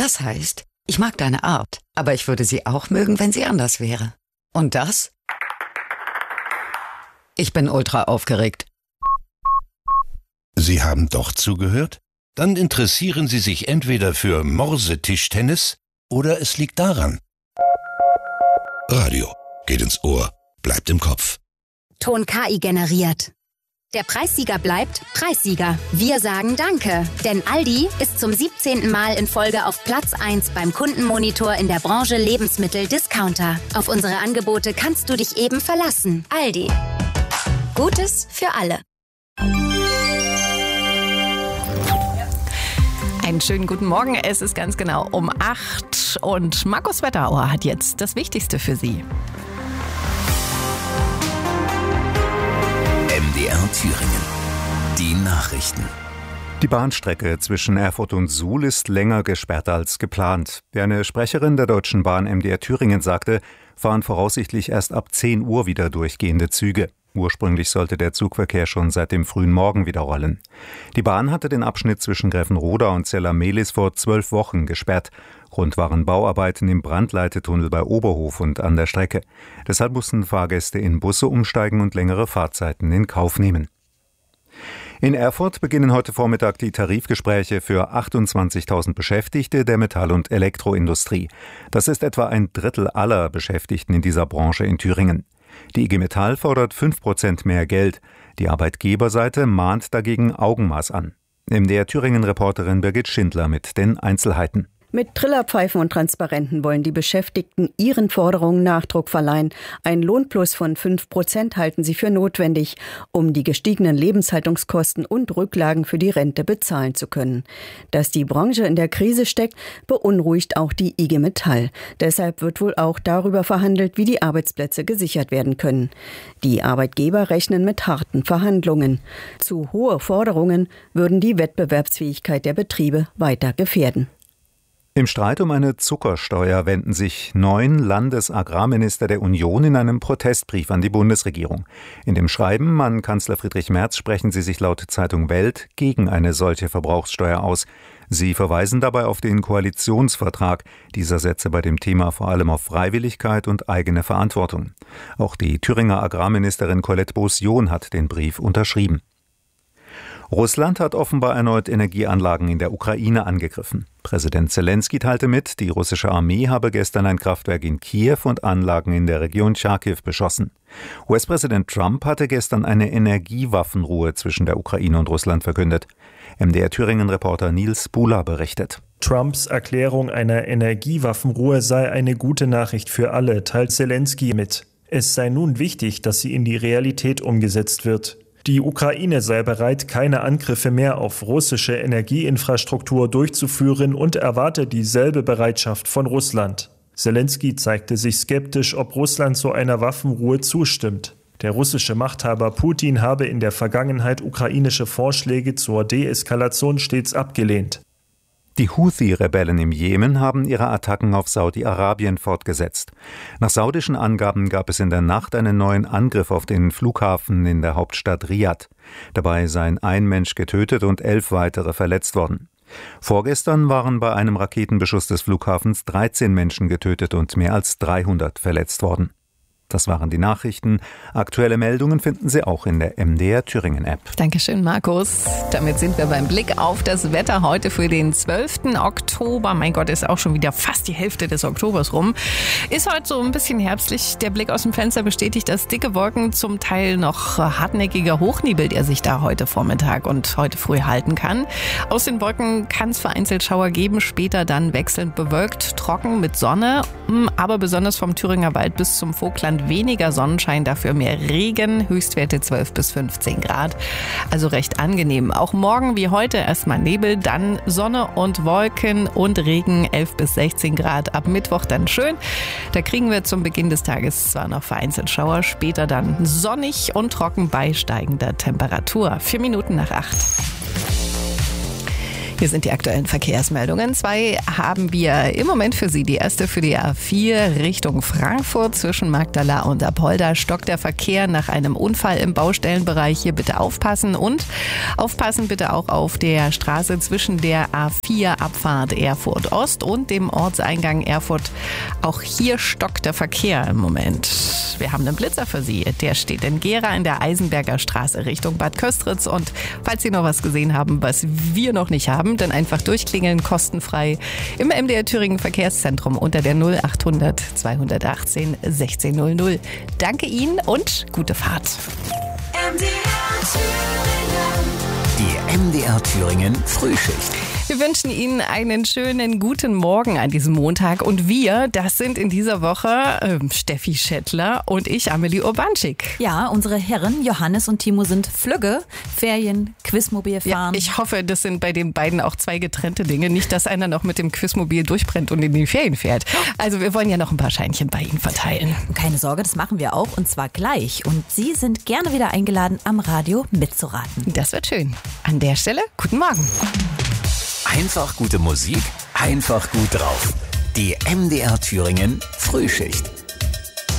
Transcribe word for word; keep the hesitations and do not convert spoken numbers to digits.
Das heißt, ich mag deine Art, aber ich würde sie auch mögen, wenn sie anders wäre. Und das? Ich bin ultra aufgeregt. Sie haben doch zugehört? Dann interessieren Sie sich entweder für Morse-Tischtennis oder es liegt daran. Radio. Geht ins Ohr. Bleibt im Kopf. Ton K I generiert. Der Preissieger bleibt Preissieger. Wir sagen Danke, denn Aldi ist zum siebzehnten Mal in Folge auf Platz eins beim Kundenmonitor in der Branche Lebensmittel-Discounter. Auf unsere Angebote kannst du dich eben verlassen. Aldi. Gutes für alle. Einen schönen guten Morgen. Es ist ganz genau um acht und Markus Wetterauer hat jetzt das Wichtigste für Sie. M D R Thüringen. Die Nachrichten. Die Bahnstrecke zwischen Erfurt und Suhl ist länger gesperrt als geplant. Wie eine Sprecherin der Deutschen Bahn M D R Thüringen sagte, fahren voraussichtlich erst ab zehn Uhr wieder durchgehende Züge. Ursprünglich sollte der Zugverkehr schon seit dem frühen Morgen wieder rollen. Die Bahn hatte den Abschnitt zwischen Greffenroda und Zella-Mehlis vor zwölf Wochen gesperrt. Grund waren Bauarbeiten im Brandleitetunnel bei Oberhof und an der Strecke. Deshalb mussten Fahrgäste in Busse umsteigen und längere Fahrzeiten in Kauf nehmen. In Erfurt beginnen heute Vormittag die Tarifgespräche für achtundzwanzigtausend Beschäftigte der Metall- und Elektroindustrie. Das ist etwa ein Drittel aller Beschäftigten in dieser Branche in Thüringen. Die I G Metall fordert fünf Prozent mehr Geld. Die Arbeitgeberseite mahnt dagegen Augenmaß an. M D R Thüringen-Reporterin Birgit Schindler mit den Einzelheiten. Mit Trillerpfeifen und Transparenten wollen die Beschäftigten ihren Forderungen Nachdruck verleihen. Ein Lohnplus von fünf Prozent halten sie für notwendig, um die gestiegenen Lebenshaltungskosten und Rücklagen für die Rente bezahlen zu können. Dass die Branche in der Krise steckt, beunruhigt auch die I G Metall. Deshalb wird wohl auch darüber verhandelt, wie die Arbeitsplätze gesichert werden können. Die Arbeitgeber rechnen mit harten Verhandlungen. Zu hohe Forderungen würden die Wettbewerbsfähigkeit der Betriebe weiter gefährden. Im Streit um eine Zuckersteuer wenden sich neun Landesagrarminister der Union in einem Protestbrief an die Bundesregierung. In dem Schreiben an Kanzler Friedrich Merz sprechen sie sich laut Zeitung Welt gegen eine solche Verbrauchssteuer aus. Sie verweisen dabei auf den Koalitionsvertrag. Dieser setze bei dem Thema vor allem auf Freiwilligkeit und eigene Verantwortung. Auch die Thüringer Agrarministerin Colette Beaussion hat den Brief unterschrieben. Russland hat offenbar erneut Energieanlagen in der Ukraine angegriffen. Präsident Zelensky teilte mit, die russische Armee habe gestern ein Kraftwerk in Kiew und Anlagen in der Region Charkiw beschossen. U S-Präsident Trump hatte gestern eine Energiewaffenruhe zwischen der Ukraine und Russland verkündet. M D R Thüringen-Reporter Nils Bula berichtet. Trumps Erklärung einer Energiewaffenruhe sei eine gute Nachricht für alle, teilt Zelensky mit. Es sei nun wichtig, dass sie in die Realität umgesetzt wird. Die Ukraine sei bereit, keine Angriffe mehr auf russische Energieinfrastruktur durchzuführen und erwarte dieselbe Bereitschaft von Russland. Zelensky zeigte sich skeptisch, ob Russland zu einer Waffenruhe zustimmt. Der russische Machthaber Putin habe in der Vergangenheit ukrainische Vorschläge zur Deeskalation stets abgelehnt. Die Houthi-Rebellen im Jemen haben ihre Attacken auf Saudi-Arabien fortgesetzt. Nach saudischen Angaben gab es in der Nacht einen neuen Angriff auf den Flughafen in der Hauptstadt Riad. Dabei seien ein Mensch getötet und elf weitere verletzt worden. Vorgestern waren bei einem Raketenbeschuss des Flughafens dreizehn Menschen getötet und mehr als dreihundert verletzt worden. Das waren die Nachrichten. Aktuelle Meldungen finden Sie auch in der M D R Thüringen App. Dankeschön, Markus. Damit sind wir beim Blick auf das Wetter heute für den zwölften Oktober. Mein Gott, ist auch schon wieder fast die Hälfte des Oktobers rum. Ist heute so ein bisschen herbstlich. Der Blick aus dem Fenster bestätigt, dass dicke Wolken, zum Teil noch hartnäckiger Hochnebel, der sich da heute Vormittag und heute früh halten kann. Aus den Wolken kann es vereinzelt Schauer geben, später dann wechselnd bewölkt, trocken mit Sonne, aber besonders vom Thüringer Wald bis zum Vogtland weniger Sonnenschein, dafür mehr Regen, Höchstwerte zwölf bis fünfzehn Grad, also recht angenehm. Auch morgen wie heute erstmal Nebel, dann Sonne und Wolken und Regen, elf bis sechzehn Grad. Ab Mittwoch dann schön. Da kriegen wir zum Beginn des Tages zwar noch vereinzelt Schauer, später dann sonnig und trocken bei steigender Temperatur. Vier Minuten nach acht. Hier sind die aktuellen Verkehrsmeldungen. Zwei haben wir im Moment für Sie. Die erste für die A vier Richtung Frankfurt zwischen Magdala und Apolda. Stockt der Verkehr nach einem Unfall im Baustellenbereich. Hier bitte aufpassen und aufpassen bitte auch auf der Straße zwischen der A vier Abfahrt Erfurt Ost und dem Ortseingang Erfurt. Auch hier stockt der Verkehr im Moment. Wir haben einen Blitzer für Sie. Der steht in Gera in der Eisenberger Straße Richtung Bad Köstritz. Und falls Sie noch was gesehen haben, was wir noch nicht haben, dann einfach durchklingeln, kostenfrei im M D R Thüringen Verkehrszentrum unter der null achthundert zweihundertachtzehn sechzehn null null. Danke Ihnen und gute Fahrt. M D R Thüringen. Die M D R Thüringen Frühschicht. Wir wünschen Ihnen einen schönen guten Morgen an diesem Montag. Und wir, das sind in dieser Woche äh, Steffi Schettler und ich, Amelie Urbanschik. Ja, unsere Herren Johannes und Timo sind Flügge, Ferien, Quizmobil fahren. Ja, ich hoffe, das sind bei den beiden auch zwei getrennte Dinge. Nicht, dass einer noch mit dem Quizmobil durchbrennt und in die Ferien fährt. Also wir wollen ja noch ein paar Scheinchen bei Ihnen verteilen. Keine Sorge, das machen wir auch und zwar gleich. Und Sie sind gerne wieder eingeladen, am Radio mitzuraten. Das wird schön. An der Stelle, guten Morgen. Einfach gute Musik, einfach gut drauf. Die M D R Thüringen Frühschicht.